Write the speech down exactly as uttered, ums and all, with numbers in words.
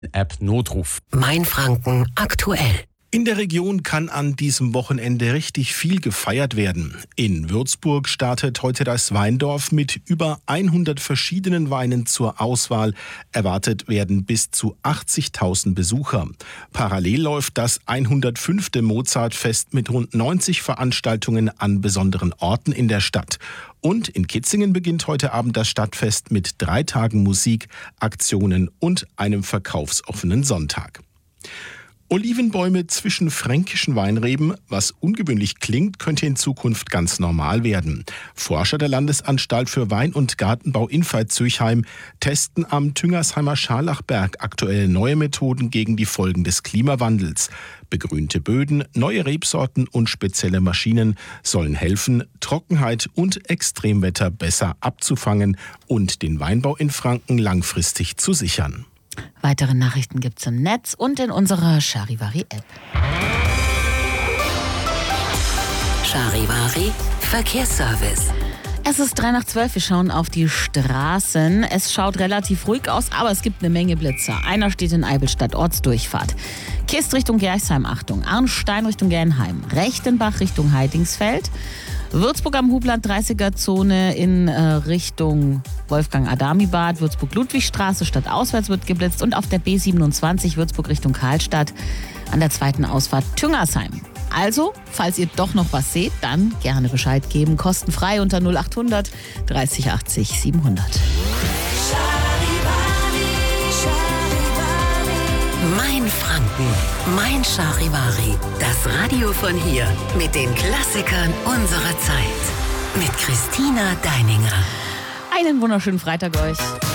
App Notruf. Mainfranken aktuell. In der Region kann an diesem Wochenende richtig viel gefeiert werden. In Würzburg startet heute das Weindorf mit über hundert verschiedenen Weinen zur Auswahl. Erwartet werden bis zu achtzigtausend Besucher. Parallel läuft das hundertfünfte Mozartfest mit rund neunzig Veranstaltungen an besonderen Orten in der Stadt. Und in Kitzingen beginnt heute Abend das Stadtfest mit drei Tagen Musik, Aktionen und einem verkaufsoffenen Sonntag. Olivenbäume zwischen fränkischen Weinreben, was ungewöhnlich klingt, könnte in Zukunft ganz normal werden. Forscher der Landesanstalt für Wein- und Gartenbau in Veitshöchheim testen am Tüngersheimer Scharlachberg aktuell neue Methoden gegen die Folgen des Klimawandels. Begrünte Böden, neue Rebsorten und spezielle Maschinen sollen helfen, Trockenheit und Extremwetter besser abzufangen und den Weinbau in Franken langfristig zu sichern. Weitere Nachrichten gibt's im Netz und in unserer Charivari-App. Charivari Verkehrsservice. Es ist drei nach zwölf, wir schauen auf die Straßen. Es schaut relativ ruhig aus, aber es gibt eine Menge Blitzer. Einer steht in Eibelstadt, Ortsdurchfahrt. Kist Richtung Gerchsheim, Achtung. Arnstein Richtung Gernheim. Rechtenbach Richtung Heidingsfeld. Würzburg am Hubland dreißiger-Zone in äh, Richtung Wolfgang-Adami-Bad. Würzburg-Ludwigstraße stadtauswärts wird geblitzt. Und auf der B siebenundzwanzig Würzburg Richtung Karlstadt an der zweiten Ausfahrt Tüngersheim. Also, falls ihr doch noch was seht, dann gerne Bescheid geben. Kostenfrei unter null achthundert dreißig achtzig siebenhundert. Mainfranken, Mein Charivari. Das Radio von hier mit den Klassikern unserer Zeit. Mit Christina Deininger. Einen wunderschönen Freitag euch.